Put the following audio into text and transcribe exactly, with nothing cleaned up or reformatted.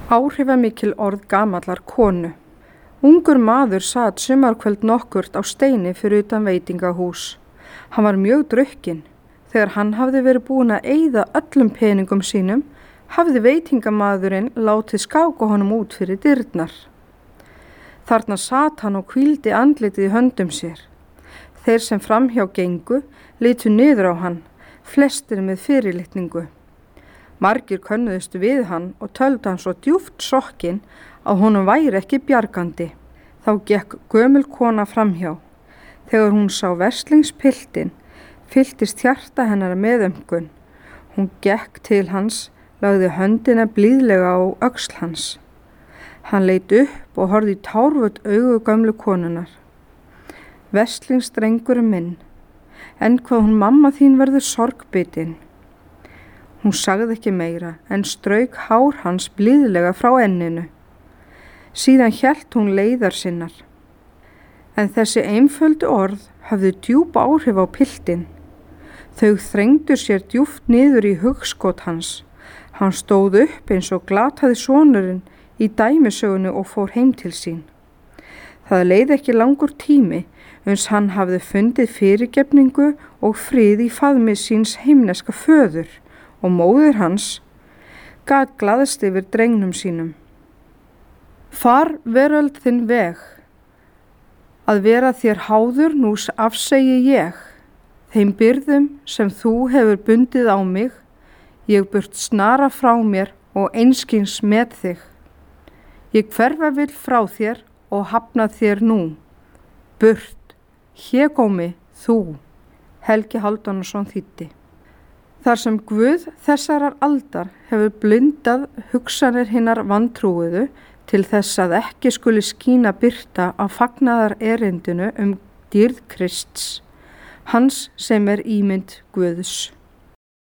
Áhrifamikil orð gamallar konu. Ungur maður sat sumarkvöld nokkurt á steini fyrir utan veitingahús. Hann var mjög drukkinn. Þegar hann hafði verið búinn að eyða öllum peningum sínum, hafði veitingamaðurinn látið skáka honum út fyrir dyrnar. Þarna sat hann og hvíldi andlitið í höndum sér. Þeir sem framhjá gengu litu niður á hann, flestir með fyrirlitningu. Margir könnuðust við hann og töldu hann svo djúpt sokkinn að honum væri ekki bjargandi. Þá gekk gömul kona framhjá. Þegar hún sá verslingspiltinn, fylltist hjarta hennar meðaumkun. Hún gekk til hans, lagði höndina blíðlega á öxl hans. Hann leit upp og horfði í tárvot augu gömlu konunar. Verslingsdrengur minn, en hvað hún mamma þín verður sorgbitin. Hún sagði ekki meira en strauk hár hans blíðlega frá enninu. Síðan hélt hún leiðar sinnar. En þessi einföldu orð höfðu djúp áhrif á piltinn. Þau þrengdu sér djúpt niður í hugskot hans. Hann stóð upp eins og glataði sonurinn í dæmisögunu og fór heim til sín. Það leið ekki langur tími uns hann hafði fundið fyrirgefningu og frið í faðmi síns heimneska föður og móðir hans gat glaðst yfir drengnum sínum. Far veröld þinn veg, að vera þér háður nú afsegi ég, þeim byrðum sem þú hefur bundið á mig, ég burt snara frá mér og einskings með þig. Ég hverfa vill frá þér og hafna þér nú, burt, hégómi þú. Helgi Hálfdanarson þýddi. Þar sem Guð þessarar aldar hefur blindað hugsanir hinnar vantrúuðu til þess að ekki skuli skína birta á fagnaðar erindinu um dýrð Krists, hans sem er ímynd Guðs.